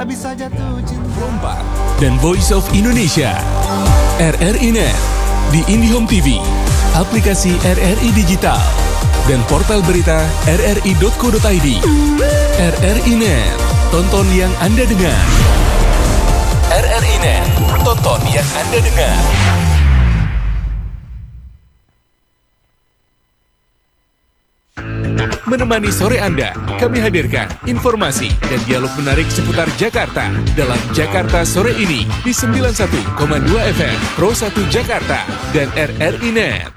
tak bisa jatuh cinta. Dan Voice of Indonesia, RRI Net, di IndiHome TV, aplikasi RRI Digital, dan portal berita rri.co.id. RRI Net, tonton yang Anda dengar. RRI Net, tonton yang Anda dengar. Menemani sore Anda, kami hadirkan informasi dan dialog menarik seputar Jakarta dalam Jakarta Sore ini di 91,2 FM Pro 1 Jakarta dan RRI Net.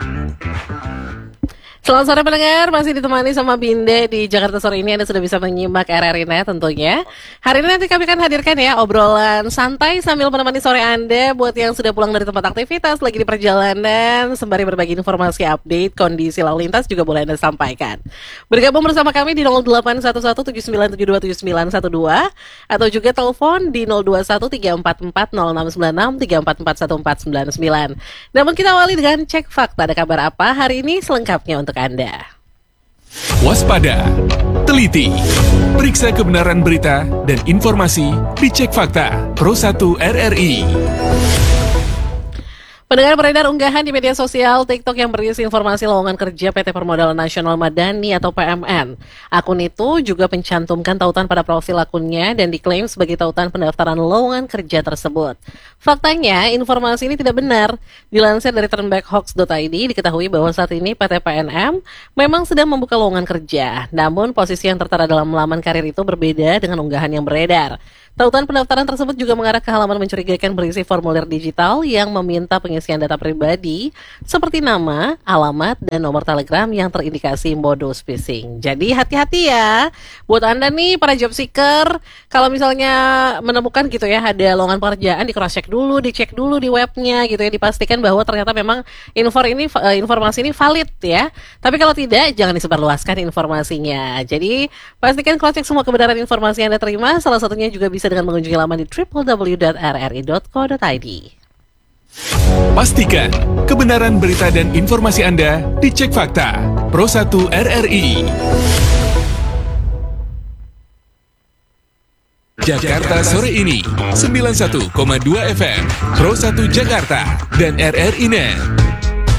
Selamat sore pendengar, masih ditemani sama Binde di Jakarta Sore ini. Anda sudah bisa menyimak RRI Net tentunya. Hari ini nanti kami akan hadirkan ya obrolan santai sambil menemani sore Anda buat yang sudah pulang dari tempat aktivitas, lagi di perjalanan, sembari berbagi informasi update, kondisi lalu lintas juga boleh Anda sampaikan. Bergabung bersama kami di 081179727912 atau juga telepon di 0213440696 3441499. Namun kita awali dengan cek fakta. Ada kabar apa hari ini selengkapnya untuk Anda. Waspada, teliti, periksa kebenaran berita dan informasi di Cek Fakta Pro 1 RRI. Pendengar, beredar unggahan di media sosial TikTok yang berisi informasi lowongan kerja PT Permodalan Nasional Madani atau PMN. Akun itu juga mencantumkan tautan pada profil akunnya dan diklaim sebagai tautan pendaftaran lowongan kerja tersebut. Faktanya, informasi ini tidak benar. Dilansir dari turnbackhoax.id, diketahui bahwa saat ini PT PNM memang sedang membuka lowongan kerja. Namun, posisi yang tertera dalam laman karir itu berbeda dengan unggahan yang beredar. Tautan pendaftaran tersebut juga mengarah ke halaman mencurigakan berisi formulir digital yang meminta pengisian data pribadi seperti nama, alamat, dan nomor telegram yang terindikasi modus phishing. Jadi hati-hati ya buat Anda nih para job seeker, kalau misalnya menemukan gitu ya ada lowongan pekerjaan, di cross check dulu, dicek dulu di webnya gitu ya, dipastikan bahwa ternyata memang informasi ini valid ya. Tapi kalau tidak, jangan disebarluaskan informasinya. Jadi pastikan cross check semua kebenaran informasi yang Anda terima, salah satunya juga bisa dengan mengunjungi laman di www.rri.co.id. Pastikan kebenaran berita dan informasi Anda di Cek Fakta Pro 1 RRI. Jakarta Sore ini 91,2 FM Pro 1 Jakarta dan RRI Net.